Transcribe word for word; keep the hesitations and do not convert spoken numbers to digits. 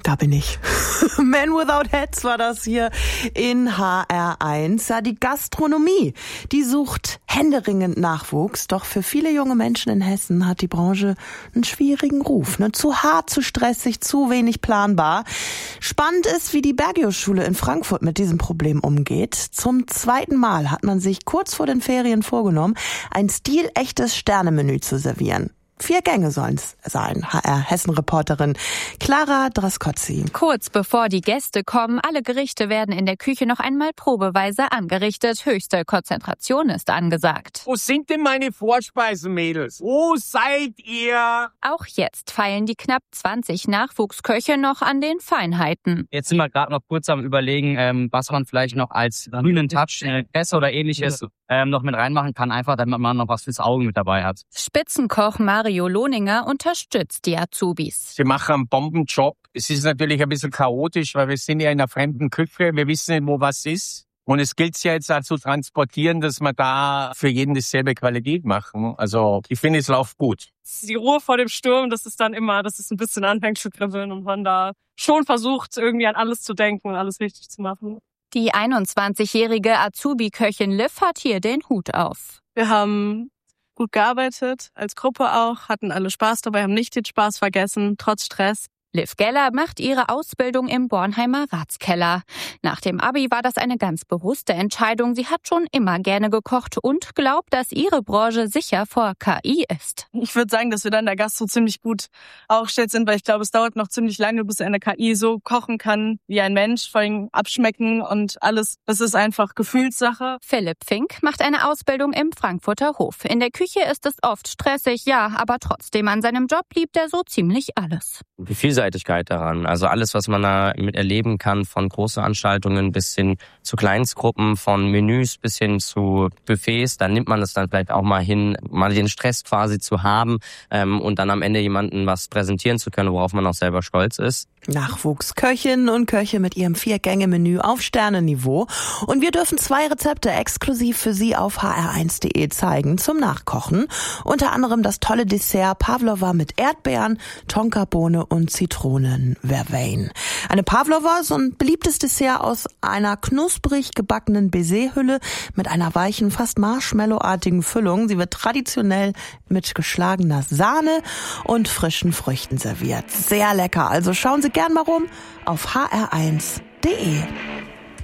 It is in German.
Da bin ich. Man Without Hats war das hier in H R eins. Ja, die Gastronomie, die sucht händeringend Nachwuchs. Doch für viele junge Menschen in Hessen hat die Branche einen schwierigen Ruf. Ne? Zu hart, zu stressig, zu wenig planbar. Spannend ist, wie die Bergius-Schule in Frankfurt mit diesem Problem umgeht. Zum zweiten Mal hat man sich kurz vor den Ferien vorgenommen, ein stilechtes Sternemenü zu servieren. Vier Gänge sollen's sein, H R-Hessen-Reporterin Clara Draskotzi. Kurz bevor die Gäste kommen, alle Gerichte werden in der Küche noch einmal probeweise angerichtet. Höchste Konzentration ist angesagt. Wo sind denn meine Vorspeisen, Mädels? Wo seid ihr? Auch jetzt feilen die knapp zwanzig Nachwuchsköche noch an den Feinheiten. Jetzt sind wir gerade noch kurz am Überlegen, ähm, was man vielleicht noch als grünen Touch, äh, Pässe oder ähnliches ähm, noch mit reinmachen kann, einfach damit man noch was fürs Auge mit dabei hat. Spitzenkoch Mario Lohninger unterstützt die Azubis. Sie machen einen Bombenjob. Es ist natürlich ein bisschen chaotisch, weil wir sind ja in einer fremden Küche. Wir wissen nicht, wo was ist. Und es gilt ja jetzt auch zu transportieren, dass wir da für jeden dasselbe Qualität machen. Also ich finde, es läuft gut. Die Ruhe vor dem Sturm, das ist dann immer, dass es ein bisschen anfängt zu kribbeln und man da schon versucht, irgendwie an alles zu denken und alles richtig zu machen. Die einundzwanzigjährige Azubi-Köchin Liv hat hier den Hut auf. Wir haben gut gearbeitet, als Gruppe auch, hatten alle Spaß dabei, haben nicht den Spaß vergessen, trotz Stress. Liv Geller macht ihre Ausbildung im Bornheimer Ratskeller. Nach dem Abi war das eine ganz bewusste Entscheidung. Sie hat schon immer gerne gekocht und glaubt, dass ihre Branche sicher vor K I ist. Ich würde sagen, dass wir dann in der Gastro ziemlich gut aufgestellt sind, weil ich glaube, es dauert noch ziemlich lange, bis eine K I so kochen kann wie ein Mensch, vor allem abschmecken und alles. Das ist einfach Gefühlssache. Philipp Fink macht eine Ausbildung im Frankfurter Hof. In der Küche ist es oft stressig, ja, aber trotzdem an seinem Job liebt er so ziemlich alles. Die Vielseitigkeit daran, also alles, was man da mit erleben kann, von Großveranstaltungen bis hin zu Kleinstgruppen, von Menüs bis hin zu Buffets, dann nimmt man es dann vielleicht auch mal hin, mal den Stress quasi zu haben ähm, und dann am Ende jemandem was präsentieren zu können, worauf man auch selber stolz ist. Nachwuchsköchinnen und Köche mit ihrem Vier-Gänge-Menü auf Sternenniveau. Und wir dürfen zwei Rezepte exklusiv für Sie auf h r eins punkt d e zeigen zum Nachkochen. Unter anderem das tolle Dessert Pavlova mit Erdbeeren, Tonkabohne und Zitronen-Vervein. Eine Pavlova, so ein beliebtes Dessert aus einer knusprig gebackenen Baiser-Hülle mit einer weichen, fast Marshmallow-artigen Füllung. Sie wird traditionell mit geschlagener Sahne und frischen Früchten serviert. Sehr lecker, also schauen Sie gern mal rum auf h r eins punkt d e.